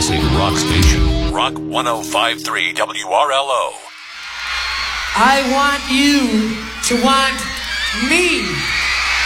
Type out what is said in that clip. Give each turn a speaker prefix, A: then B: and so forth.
A: classic rock station. Rock 105.3 WRLO.
B: I want you to want me.